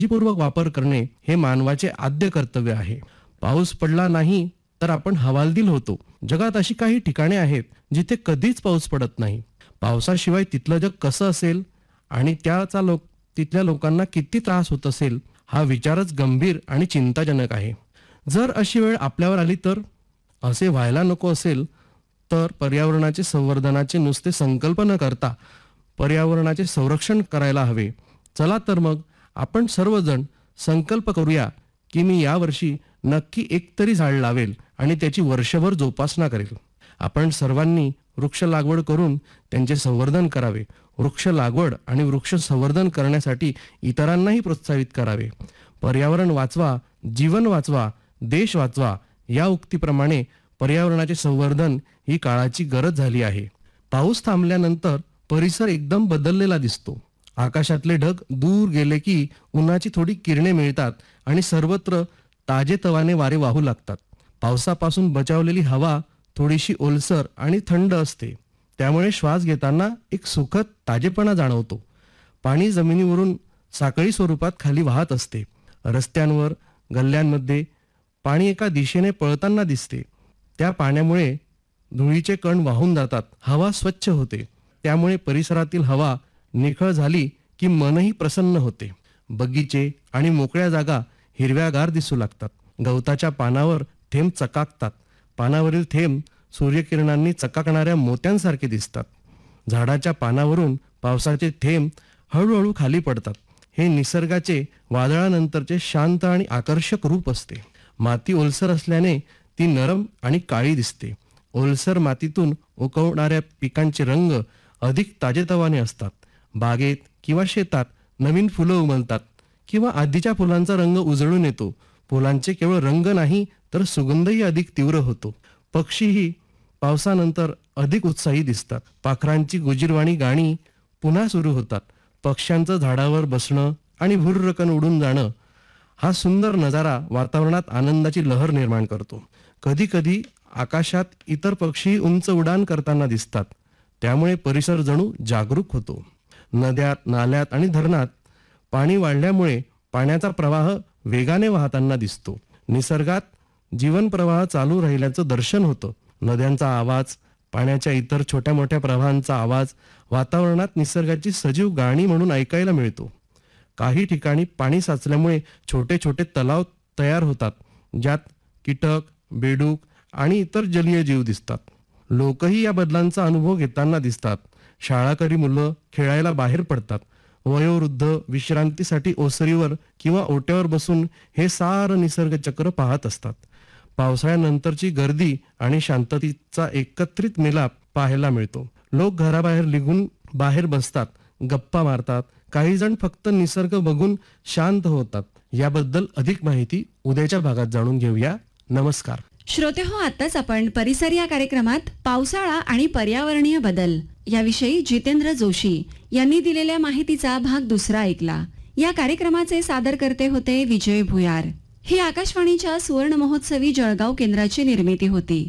काळजीपूर्वक वापर करणे हे मानवाचे आद्य कर्तव्य आहे. पाऊस पडला नाही तर आपण हवालदिल होतो. जगात अशी काही ठिकाणे आहेत जिथे कधीच पाऊस पडत नाही. पावसाशिवाय तिथलं जग कसं असेल आणि तिथल्या लोकांना किती त्रास होत असेल, हा विचारच गंभीर आणि चिंताजनक आहे. जर अशी वेळ आपल्यावर आली तर? असे व्हायला नको असेल तर पर्यावरणाचे संवर्धनाचे नुसते संकल्प न करता पर्यावरणाचे संरक्षण करायला हवे. चला तर मग आपण सर्वजण संकल्प करूया की मी यावर्षी नक्की एक तरी झाड लावेल आणि त्याची वर्षभर जोपासना करेल. आपण सर्वांनी वृक्ष लागवड करून त्यांचे संवर्धन करावे. वृक्ष लागवड आणि वृक्ष संवर्धन करण्यासाठी इतरांनाही प्रोत्साहित करावे. पर्यावरण वाचवा, जीवन वाचवा, देश वाचवा या उक्तीप्रमाणे पर्यावरणाचे संवर्धन ही काळाची गरज झाली आहे. पाऊस थांबल्यानंतर परिसर एकदम बदललेला दिसतो. आकाशातले ढग दूर गेले की उन्हाची थोडी किरणे मिळतात आणि सर्वत्र ताजेतवाने वारे वाहू लागतात. पावसापासून बचावलेली हवा थोडीशी ओलसर आणि थंड असते. त्यामुळे श्वास घेताना एक सुखद ताजेपणा जाणवतो. पाणी जमिनीवरून साखळी स्वरूपात खाली वाहत असते. रस्त्यांवर, गल्ल्यांमध्ये पाणी एका दिशेने पळताना दिसते. त्या पाण्यामुळे धुळीचे कण वाहून जातात. हवा स्वच्छ होते. त्यामुळे परिसरातील हवा निखळ झाली की मनही प्रसन्न होते. बगीचे आणि मोकळ्या जागा हिरव्यागार दिसू लागतात. गवताच्या पानावर थेंब चकाकतात. पानावरील थेंब सूर्यकिरणांनी चकाकणाऱ्या मोत्यांसारखे दिसतात. झाडाच्या पानावरून पावसाचे थेंब हळूहळू खाली पडतात. हे निसर्गाचे वादळानंतरचे शांत आणि आकर्षक रूप असते. माती ओलसर असल्याने ती नरम आणि काळी दिसते. ओलसर मातीतून उगवणाऱ्या पिकांचे रंग अधिक ताजेतवाने असतात. बागेत किंवा शेतात नवीन फुलं उमलतात किंवा आधीच्या फुलांचा रंग उजळून येतो. फुलांचे केवळ रंग नाही तर सुगंधही अधिक तीव्र होतो. पक्षीही पावसानंतर अधिक उत्साही दिसतात. पाखरांची गुजीरवाणी गाणी पुन्हा सुरू होतात. पक्ष्यांचं झाडावर बसणं आणि भुर्रकन उडून जाणं हा सुंदर नजारा वातावरणात आनंदाची लहर निर्माण करतो. कधी कधी आकाशात इतर पक्षी उंच उड्डाण करताना दिसतात. त्यामुळे परिसर जणू जागरूक होतो. नद्यात, नाल्यात आणि धरणात पाणी वाढल्यामुळे पाण्याचा प्रवाह वेगाने वाहताना दिसतो. निसर्गात जीवन प्रवाह चालू राहिल्याचं दर्शन होतं. नद्यांचा आवाज, पाण्याच्या इतर छोट्या मोठ्या प्रवाहांचा आवाज वातावरणात निसर्गाची सजीव गाणी म्हणून ऐकायला मिळतो. काही ठिकाणी पाणी साचल्यामुळे छोटे छोटे तलाव तयार होतात, ज्यात कीटक, बेडूक आणि इतर जलीय जीव दिसतात. लोकही या बदलांचा अनुभव घेताना दिसतात. शाळाकरी मुलं खेळायला बाहेर पडतात. वयोवृद्ध विश्रांतीसाठी ओसरीवर किंवा ओट्यावर बसून हे सारं निसर्गचक्र पाहत असतात. पावसाळ्यानंतरची गर्दी आणि शांततेचा एकत्रित मिलाप पाहायला मिळतो. लोक घराबाहेर निघून बाहेर बसतात, गप्पा मारतात. काही जण फक्त निसर्ग बघून शांत होतात. याबद्दल अधिक माहिती उद्याच्या भागात जाणून घेऊया. नमस्कार. श्रोते हो, आताच आपण परिसर या कार्यक्रमात पावसाळा आणि पर्यावरणीय बदल याविषयी जितेंद्र जोशी यांनी दिलेल्या माहितीचा भाग दुसरा ऐकला. या कार्यक्रमाचे सादरकर्ते होते विजय भुयार. ही आकाशवाणीच्या सुवर्ण महोत्सवी जळगाव केंद्राची निर्मिती होती.